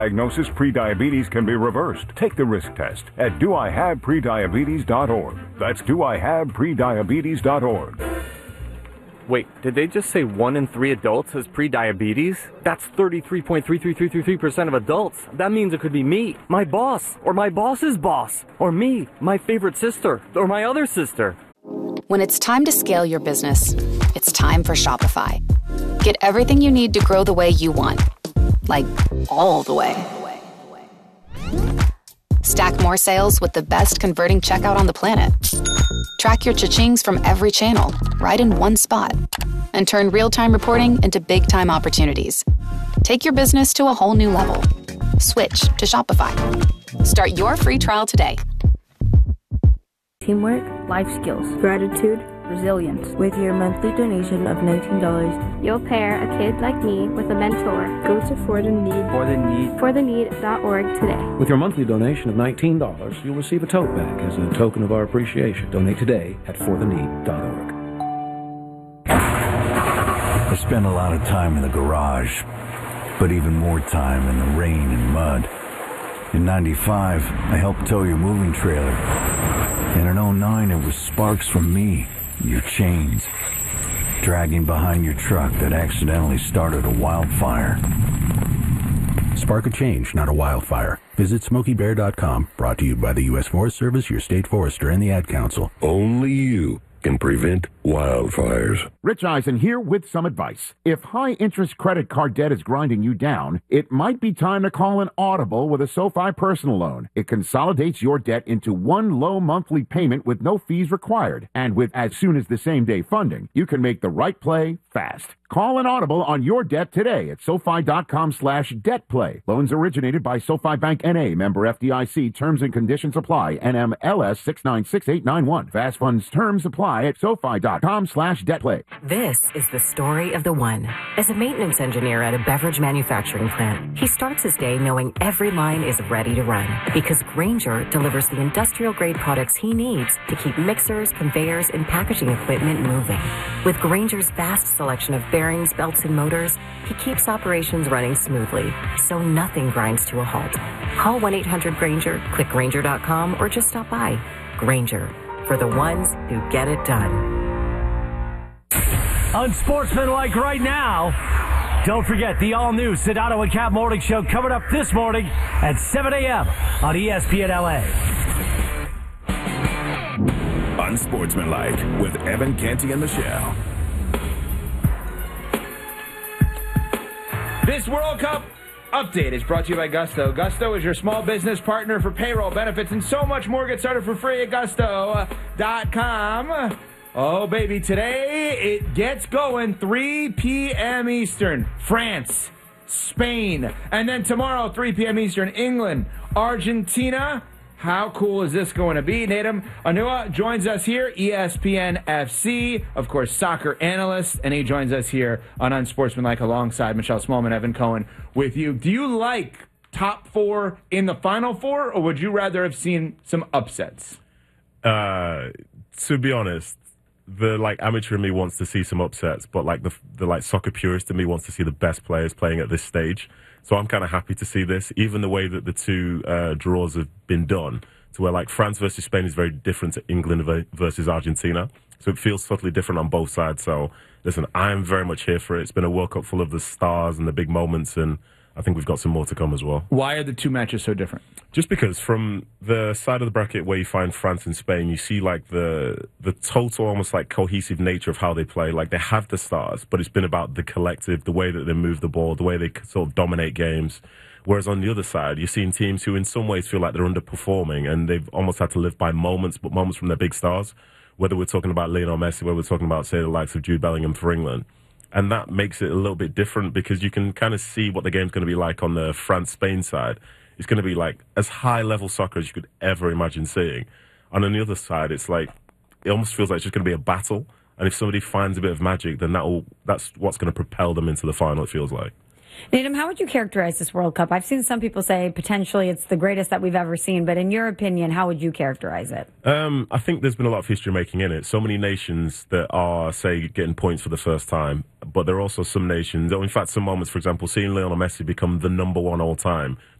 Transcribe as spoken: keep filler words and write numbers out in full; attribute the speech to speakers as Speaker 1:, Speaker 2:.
Speaker 1: Diagnosis prediabetes can be reversed. Take the risk test at do I have prediabetes dot org. That's do I have prediabetes dot org.
Speaker 2: Wait, did they just say one in three adults has prediabetes? That's thirty-three point three three three three three percent of adults. That means it could be me, my boss, or my boss's boss, or me, my favorite sister, or my other sister.
Speaker 3: When it's time to scale your business, it's time for Shopify. Get everything you need to grow the way you want. Like, all the way. Stack more sales with the best converting checkout on the planet. Track your cha-chings from every channel, right in one spot. And turn real-time reporting into big-time opportunities. Take your business to a whole new level. Switch to Shopify. Start your free trial today.
Speaker 4: Teamwork, life skills, gratitude, resilience. With your monthly donation of nineteen dollars,
Speaker 5: you'll pair a kid like me with a mentor.
Speaker 4: Go to For the Need,
Speaker 6: For the Need,
Speaker 5: for the need dot org today.
Speaker 7: With your monthly donation of nineteen dollars, you'll receive a tote bag as a token of our appreciation. Donate today at for the need dot org.
Speaker 8: I spent a lot of time in the garage, but even more time in the rain and mud. In ninety-five, I helped tow your moving trailer. And in oh nine, it was sparks from me, your chains, dragging behind your truck that accidentally started a wildfire.
Speaker 9: Spark a change, not a wildfire. Visit Smokey Bear dot com. Brought to you by the U S Forest Service, your state forester, and the Ad Council.
Speaker 10: Only you can prevent wildfires.
Speaker 11: Rich Eisen here with some advice. If high-interest credit card debt is grinding you down, it might be time to call an audible with a SoFi personal loan. It consolidates your debt into one low monthly payment with no fees required. And with as soon as the same day funding, you can make the right play fast. Call an audible on your debt today at SoFi.com slash debt play. Loans originated by SoFi Bank N A, member F D I C. Terms and conditions apply. N M L S six nine six eight nine one. Fast funds terms apply at SoFi.com slash debt play.
Speaker 12: This is the story of the one. As a maintenance engineer at a beverage manufacturing plant, he starts his day knowing every line is ready to run because Grainger delivers the industrial-grade products he needs to keep mixers, conveyors, and packaging equipment moving. With Grainger's vast selection of bearings, belts, and motors, he keeps operations running smoothly, so nothing grinds to a halt. Call one eight hundred Grainger, click Grainger dot com, or just stop by. Grainger, for the ones who get it done.
Speaker 13: Unsportsmanlike right now. Don't forget the all-new Sedano and Cap Morning Show coming up this morning at seven a.m. on E S P N L A.
Speaker 14: Unsportsmanlike with Evan Canty and Michelle.
Speaker 15: This World Cup update is brought to you by Gusto. Gusto is your small business partner for payroll, benefits, and so much more. Get started for free at gusto dot com. Oh, baby, today it gets going three p.m. Eastern. France, Spain. And then tomorrow, three p.m. Eastern, England, Argentina. How cool is this going to be? Nadim Anua joins us here, E S P N F C, of course, soccer analyst, and he joins us here on Unsportsmanlike alongside Michelle Smallman, Evan Cohen with you. Do you like top four in the Final Four, or would you rather have seen some upsets?
Speaker 16: Uh, to be honest, the like amateur in me wants to see some upsets, but like the the like soccer purist in me wants to see the best players playing at this stage. So I'm kind of happy to see this, even the way that the two uh, draws have been done, to where like France versus Spain is very different to England versus Argentina. So it feels subtly different on both sides. So listen, I'm very much here for it. It's been a World Cup full of the stars and the big moments, and I think we've got some more to come as well.
Speaker 15: Why are the two matches so different?
Speaker 16: Just because from the side of the bracket where you find France and Spain, you see like the the total almost like cohesive nature of how they play. Like they have the stars, but it's been about the collective, the way that they move the ball, the way they sort of dominate games. Whereas on the other side, you're seeing teams who in some ways feel like they're underperforming and they've almost had to live by moments, but moments from their big stars. Whether we're talking about Lionel Messi, whether we're talking about, say, the likes of Jude Bellingham for England. And that makes it a little bit different because you can kind of see what the game's going to be like on the France-Spain side. It's going to be like as high-level soccer as you could ever imagine seeing. And on the other side, it's like, it almost feels like it's just going to be a battle. And if somebody finds a bit of magic, then that will, that's what's going to propel them into the final, it feels like.
Speaker 6: Nadim, how would you characterize this World Cup? I've seen some people say potentially it's the greatest that we've ever seen, but in your opinion, how would you characterize it?
Speaker 16: Um, I think there's been a lot of history making in it. So many nations that are, say, getting points for the first time, but there are also some nations, or in fact some moments, for example, seeing Lionel Messi become the number one all time.